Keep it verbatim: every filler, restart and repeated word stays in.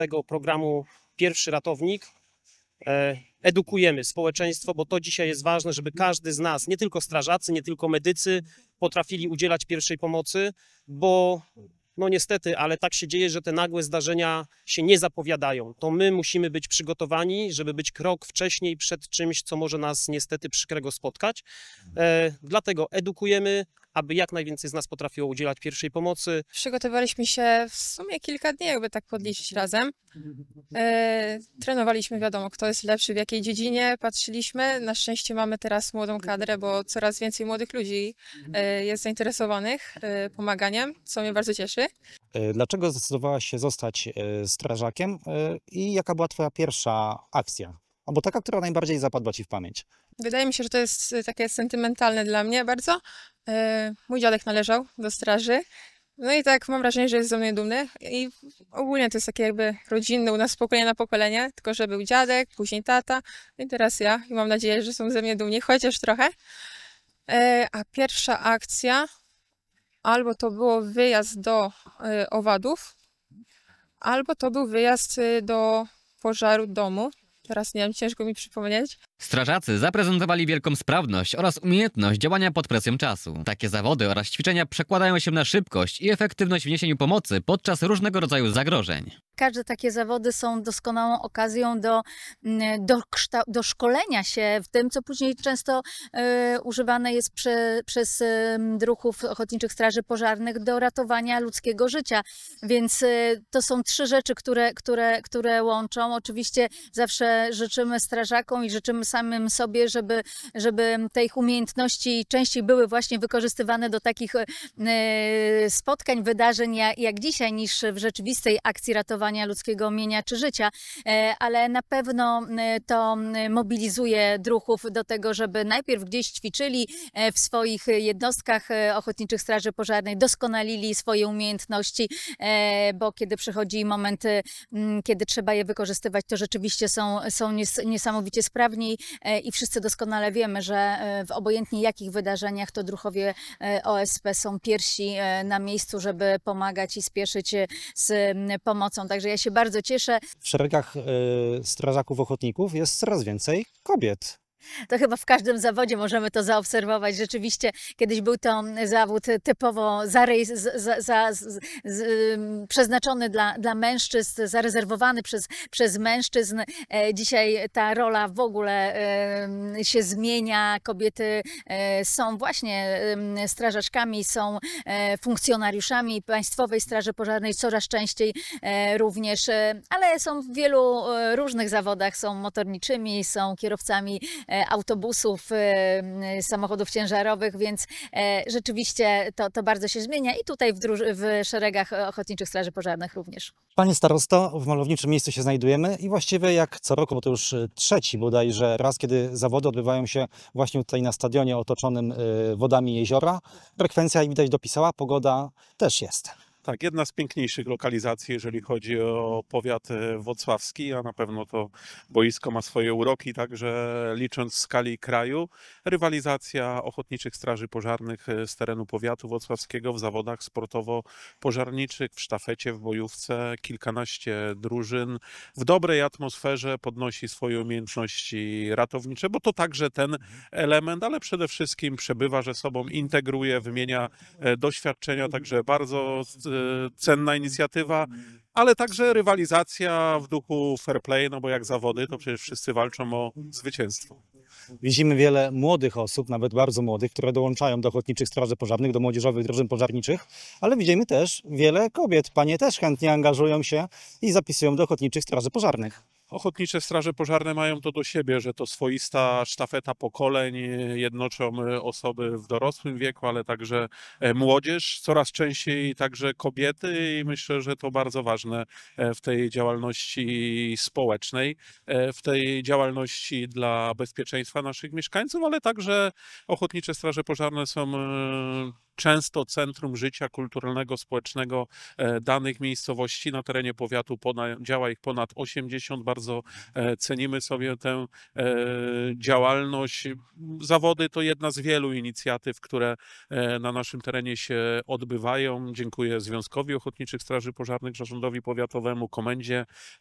tego programu Pierwszy Ratownik edukujemy społeczeństwo, bo to dzisiaj jest ważne, żeby każdy z nas, nie tylko strażacy, nie tylko medycy, potrafili udzielać pierwszej pomocy, bo no niestety, ale tak się dzieje, że te nagłe zdarzenia się nie zapowiadają. To my musimy być przygotowani, żeby być krok wcześniej przed czymś, co może nas niestety przykrego spotkać. E, dlatego edukujemy, aby jak najwięcej z nas potrafiło udzielać pierwszej pomocy. Przygotowaliśmy się w sumie kilka dni, jakby tak podliczyć razem. E, trenowaliśmy, wiadomo, kto jest lepszy w jakiej dziedzinie, patrzyliśmy. Na szczęście mamy teraz młodą kadrę, bo coraz więcej młodych ludzi e, jest zainteresowanych e, pomaganiem, co mnie bardzo cieszy. Dlaczego zdecydowałaś się zostać strażakiem i jaka była twoja pierwsza akcja? Albo taka, która najbardziej zapadła ci w pamięć? Wydaje mi się, że to jest takie sentymentalne dla mnie bardzo. E, mój dziadek należał do straży. No i tak mam wrażenie, że jest ze mnie dumny i ogólnie to jest takie jakby rodzinne u nas z pokolenia na pokolenie, tylko że był dziadek, później tata, no i teraz ja i mam nadzieję, że są ze mnie dumni, chociaż trochę. E, a pierwsza akcja, albo to było wyjazd do e, owadów, albo to był wyjazd e, do pożaru domu. Teraz nie wiem, ciężko mi przypomnieć. Strażacy zaprezentowali wielką sprawność oraz umiejętność działania pod presją czasu. Takie zawody oraz ćwiczenia przekładają się na szybkość i efektywność w niesieniu pomocy podczas różnego rodzaju zagrożeń. Każde takie zawody są doskonałą okazją do, do, do szkolenia się w tym, co później często y, używane jest prze, przez y, druhów Ochotniczych Straży Pożarnych do ratowania ludzkiego życia. Więc y, to są trzy rzeczy, które, które, które łączą. Oczywiście zawsze życzymy strażakom i życzymy samym sobie, żeby, żeby te ich umiejętności częściej były właśnie wykorzystywane do takich y, spotkań, wydarzeń jak, jak dzisiaj, niż w rzeczywistej akcji ratowania ludzkiego mienia czy życia, ale na pewno to mobilizuje druhów do tego, żeby najpierw gdzieś ćwiczyli w swoich jednostkach Ochotniczych Straży Pożarnych, doskonalili swoje umiejętności, bo kiedy przychodzi moment, kiedy trzeba je wykorzystywać, to rzeczywiście są, są niesamowicie sprawni i wszyscy doskonale wiemy, że w obojętnie jakich wydarzeniach to druhowie O S P są pierwsi na miejscu, żeby pomagać i spieszyć z pomocą. Także ja się bardzo cieszę. W szeregach y, strażaków ochotników jest coraz więcej kobiet. To chyba w każdym zawodzie możemy to zaobserwować. Rzeczywiście kiedyś był to zawód typowo zarejs, za, za, z, z, przeznaczony dla, dla mężczyzn, zarezerwowany przez, przez mężczyzn. Dzisiaj ta rola w ogóle się zmienia. Kobiety są właśnie strażaczkami, są funkcjonariuszami Państwowej Straży Pożarnej, coraz częściej również, ale są w wielu różnych zawodach. Są motorniczymi, są kierowcami autobusów, samochodów ciężarowych, więc rzeczywiście to, to bardzo się zmienia i tutaj w, w szeregach Ochotniczych Straży Pożarnych również. Panie starosto, w malowniczym miejscu się znajdujemy i właściwie jak co roku, bo to już trzeci bodajże raz, kiedy zawody odbywają się właśnie tutaj na stadionie otoczonym wodami jeziora, frekwencja, jak widać, dopisała, pogoda też jest. Tak, jedna z piękniejszych lokalizacji, jeżeli chodzi o powiat włocławski, a na pewno to boisko ma swoje uroki, także licząc w skali kraju, rywalizacja Ochotniczych Straży Pożarnych z terenu powiatu włocławskiego w zawodach sportowo-pożarniczych, w sztafecie, w bojówce, kilkanaście drużyn w dobrej atmosferze podnosi swoje umiejętności ratownicze, bo to także ten element, ale przede wszystkim przebywa ze sobą, integruje, wymienia doświadczenia, także bardzo cenna inicjatywa, ale także rywalizacja w duchu fair play, no bo jak zawody, to przecież wszyscy walczą o zwycięstwo. Widzimy wiele młodych osób, nawet bardzo młodych, które dołączają do Ochotniczych Straży Pożarnych, do młodzieżowych drużyn pożarniczych, ale widzimy też wiele kobiet. Panie też chętnie angażują się i zapisują do Ochotniczych Straży Pożarnych. Ochotnicze Straże Pożarne mają to do siebie, że to swoista sztafeta pokoleń, jednoczą osoby w dorosłym wieku, ale także młodzież, coraz częściej także kobiety i myślę, że to bardzo ważne w tej działalności społecznej, w tej działalności dla bezpieczeństwa naszych mieszkańców, ale także Ochotnicze Straże Pożarne są często centrum życia kulturalnego, społecznego e, danych miejscowości. Na terenie powiatu pona- działa ich ponad osiemdziesiąt. Bardzo e, cenimy sobie tę e, działalność. Zawody to jedna z wielu inicjatyw, które e, na naszym terenie się odbywają. Dziękuję Związkowi Ochotniczych Straży Pożarnych, Zarządowi Powiatowemu, Komendzie